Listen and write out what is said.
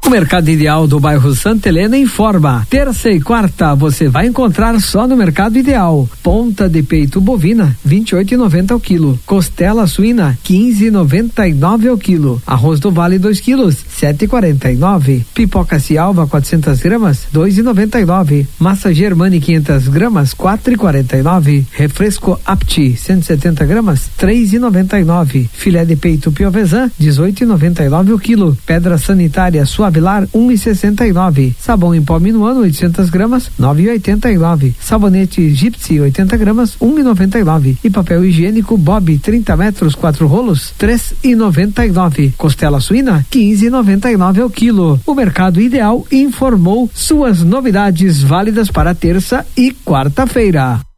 O Mercado Ideal do bairro Santa Helena informa: terça e quarta você vai encontrar só no Mercado Ideal. Ponta de peito bovina, 28,90 ao quilo. Costela suína, 15,99 ao quilo. Arroz do Vale, 2 quilos, 7,49. Pipoca Cialva, 400 gramas, 2,99. Massa Germani, 500 gramas, 4,49. Refresco Apti, 170 gramas, 3,99. Filé de peito Piovesan, 18,99 ao quilo. Pedra sanitária Suavilar, 1,69. Sabão em pó Minuano, 800 gramas, 9,89. Sabonete Gypsy, 80 gramas, 1,99. E papel higiênico Bob, 30 metros, 4 rolos, 3,99. Costela suína, 15,99 ao quilo. O Mercado Ideal informou suas novidades válidas para terça e quarta-feira.